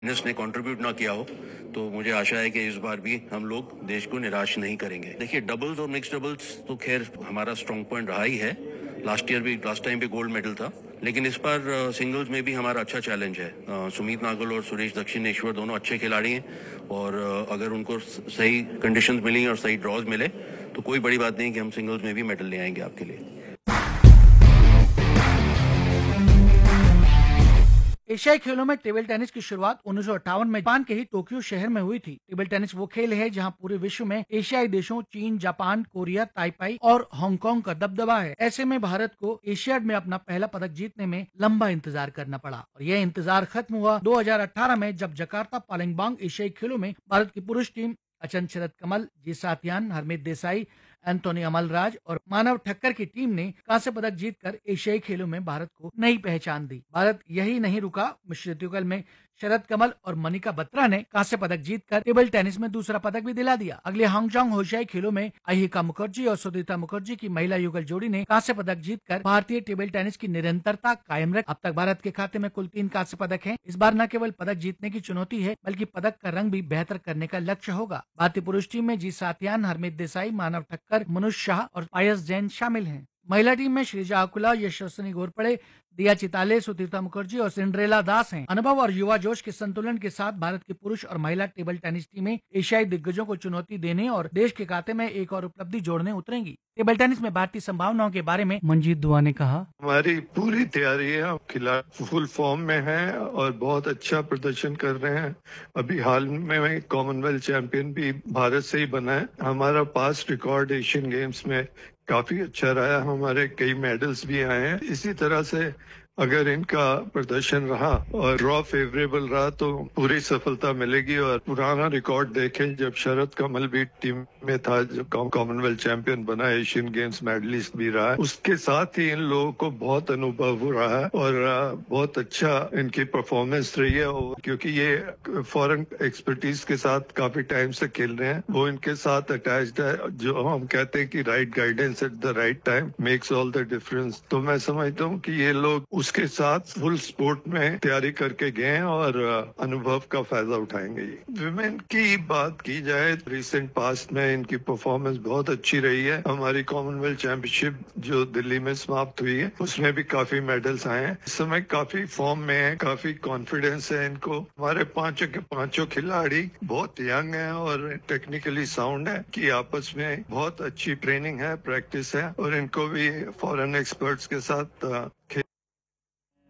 Tennis ने contribute ना किया हो, तो मुझे आशा है कि इस बार भी हम लोग देश को निराश नहीं करेंगे। देखिए, डबल्स और मिक्स डबल्स तो खैर हमारा स्ट्रॉन्ग पॉइंट रहा ही है। लास्ट टाइम भी गोल्ड मेडल था, लेकिन इस बार सिंगल्स में भी हमारा अच्छा चैलेंज है। सुमीत नागल और सुरेश दक्षिणेश्वर दोनों अच्छे खिलाड़ी हैं, और अगर उनको सही कंडीशंस मिली और सही ड्रॉज मिले तो कोई बड़ी बात नहीं कि हम सिंगल्स में भी मेडल ले आएंगे आपके लिए। एशियाई खेलों में टेबल टेनिस की शुरुआत 1958 में जापान के ही टोक्यो शहर में हुई थी। टेबल टेनिस वो खेल है जहां पूरे विश्व में एशियाई देशों चीन, जापान, कोरिया, ताइपाई और हांगकांग का दबदबा है। ऐसे में भारत को एशियाड में अपना पहला पदक जीतने में लंबा इंतजार करना पड़ा, और यह इंतजार खत्म हुआ 2018 में, जब जकार्ता पालेंगबांग एशियाई खेलों में भारत की पुरुष टीम अचंत शरद कमल, जी साथियान, हरमीत देसाई, एंथोनी अमलराज और मानव ठक्कर की टीम ने कांस्य पदक जीतकर एशियाई खेलों में भारत को नई पहचान दी। भारत यही नहीं रुका, मिश्रित युगल में शरद कमल और मनिका बत्रा ने कांस्य पदक जीतकर टेबल टेनिस में दूसरा पदक भी दिला दिया। अगले हांगकांग एशियाई खेलों में अहिका मुखर्जी और सुदीता मुखर्जी की महिला युगल जोड़ी ने कांस्य पदक जीतकर भारतीय टेबल टेनिस की निरंतरता कायम रखी। अब तक भारत के खाते में कुल 3 कांस्य पदक हैं। इस बार न केवल पदक जीतने की चुनौती है, बल्कि पदक का रंग भी बेहतर करने का लक्ष्य होगा। भारतीय पुरुष टीम में जी साथियान, हरमीत देसाई, मानव ठक्कर, मनुष शाह और पायस जैन शामिल हैं। महिला टीम में श्रीजा अकुला, यशस्विनी घोरपड़े, दिया चिताले, सुतीर्था मुखर्जी और सिंड्रेला दास हैं। अनुभव और युवा जोश के संतुलन के साथ भारत की पुरुष और महिला टेबल टेनिस टीमें एशियाई दिग्गजों को चुनौती देने और देश के खाते में एक और उपलब्धि जोड़ने उतरेंगी। टेबल टेनिस में भारतीय संभावनाओं के बारे में मंजीत दुआ ने कहा, हमारी पूरी तैयारी है, खिलाड़ी फुल फॉर्म में हैं और बहुत अच्छा प्रदर्शन कर रहे हैं। अभी हाल में कॉमनवेल्थ चैंपियन भी भारत से ही बना है। हमारा पास्ट रिकॉर्ड एशियन गेम्स में काफी अच्छा रहा है, हमारे कई मेडल्स भी आए हैं। इसी तरह से अगर इनका प्रदर्शन रहा और ड्रॉ फेवरेबल रहा तो पूरी सफलता मिलेगी। और पुराना रिकॉर्ड देखें, जब शरद कमल भी टीम में था, जो कॉमनवेल्थ चैंपियन बना, एशियन गेम्स मेडलिस्ट भी रहा है, उसके साथ ही इन लोगों को बहुत अनुभव हो रहा है और बहुत अच्छा इनकी परफॉर्मेंस रही है। क्योंकि ये फॉरेन एक्सपर्टीज के साथ काफी टाइम से खेल रहे हैं, वो इनके साथ अटैच्ड है। जो हम कहते हैं कि right guidance at the right time makes all the difference. तो मैं समझता हूँ कि ये लोग उसके साथ फुल स्पोर्ट में तैयारी करके गए और अनुभव का फायदा उठाएंगे। विमेन की बात की जाए, रिसेंट पास्ट में इनकी परफॉर्मेंस बहुत अच्छी रही है। हमारी कॉमनवेल्थ चैंपियनशिप जो दिल्ली में समाप्त हुई है, उसमें भी काफी मेडल्स आए हैं। इस समय काफी फॉर्म में है, काफी कॉन्फिडेंस है इनको। हमारे पांचों के पांचों खिलाड़ी बहुत यंग है और टेक्निकली साउंड है, कि आपस में बहुत अच्छी ट्रेनिंग है, प्रैक्टिस है, और इनको भी फॉरेन एक्सपर्ट्स के साथ